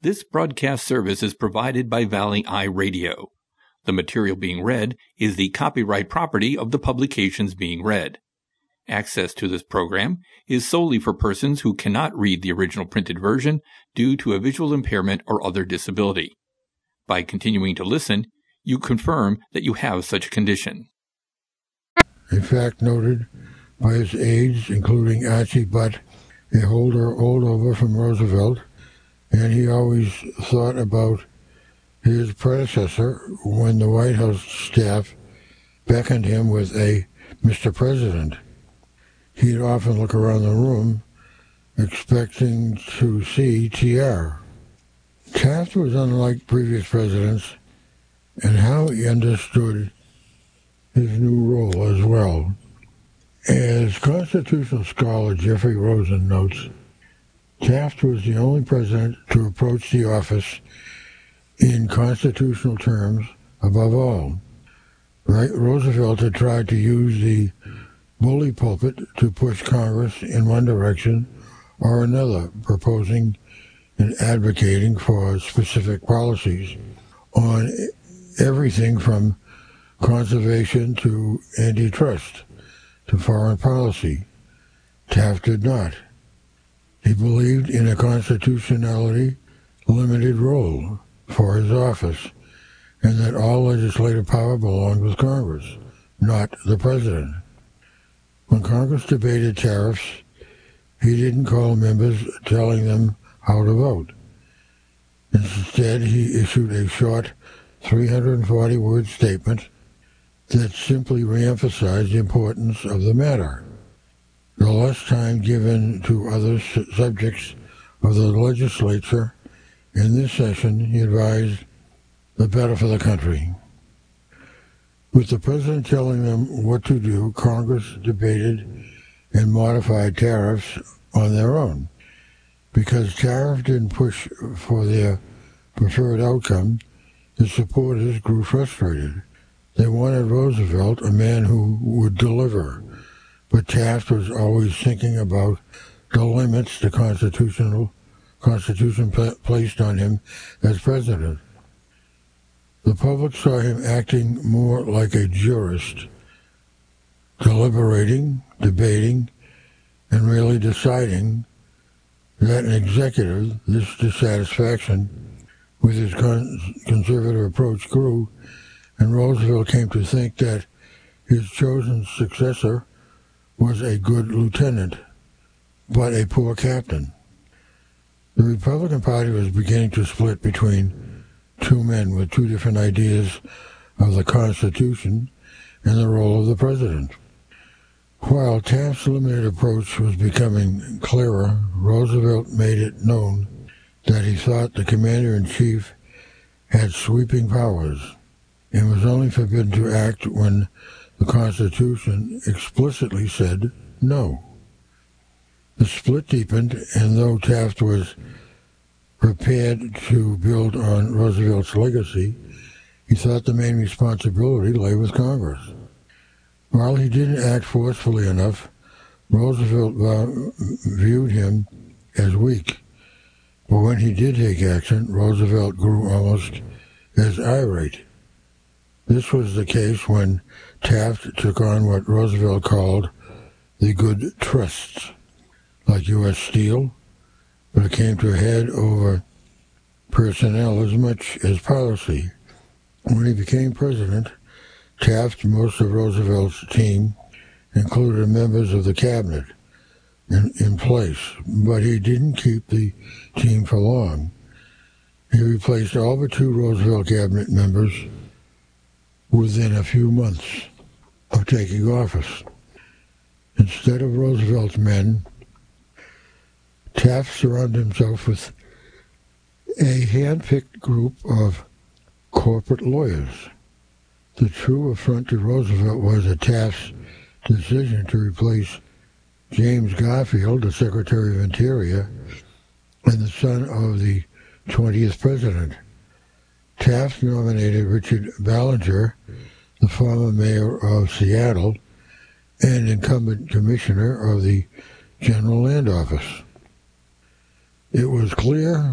This broadcast service is provided by Valley Eye Radio. The material being read is the copyright property of the publications being read. Access to this program is solely for persons who cannot read the original printed version due to a visual impairment or other disability. By continuing to listen, you confirm that you have such a condition. A fact noted by his aides, including Archie Butt, a holdover from Roosevelt, and he always thought about his predecessor when the White House staff beckoned him with a Mr. President. He'd often look around the room expecting to see TR. Taft was unlike previous presidents in how he understood his new role as well. As constitutional scholar Jeffrey Rosen notes, Taft was the only president to approach the office in constitutional terms above all. Roosevelt had tried to use the bully pulpit to push Congress in one direction or another, proposing and advocating for specific policies on everything from conservation to antitrust to foreign policy. Taft did not. He believed in a constitutionality limited role for his office, and that all legislative power belonged with Congress, not the president. When Congress debated tariffs, he didn't call members telling them how to vote. Instead, he issued a short 340-word statement that simply reemphasized the importance of the matter. The less time given to other subjects of the legislature in this session, he advised, the better for the country. With the president telling them what to do, Congress debated and modified tariffs on their own. Because tariffs didn't push for their preferred outcome, his supporters grew frustrated. They wanted Roosevelt, a man who would deliver, but Taft was always thinking about the limits the Constitution placed on him as president. The public saw him acting more like a jurist, deliberating, debating, and really deciding that an executive. This dissatisfaction with his conservative approach grew, and Roosevelt came to think that his chosen successor was a good lieutenant, but a poor captain. The Republican Party was beginning to split between two men with two different ideas of the Constitution and the role of the president. While Taft's limited approach was becoming clearer, Roosevelt made it known that he thought the commander-in-chief had sweeping powers and was only forbidden to act when the Constitution explicitly said no. The split deepened, and though Taft was prepared to build on Roosevelt's legacy, he thought the main responsibility lay with Congress. While he didn't act forcefully enough, Roosevelt viewed him as weak. But when he did take action, Roosevelt grew almost as irate. This was the case when Taft took on what Roosevelt called the good trusts, like U.S. Steel, but it came to a head over personnel as much as policy. When he became president, Taft, most of Roosevelt's team, included members of the cabinet in place, but he didn't keep the team for long. He replaced all but two Roosevelt cabinet members within a few months of taking office. Instead of Roosevelt's men, Taft surrounded himself with a hand-picked group of corporate lawyers. The true affront to Roosevelt was that Taft's decision to replace James Garfield, the Secretary of Interior, and the son of the 20th president. Taft nominated Richard Ballinger, the former mayor of Seattle and incumbent commissioner of the General Land Office. It was clear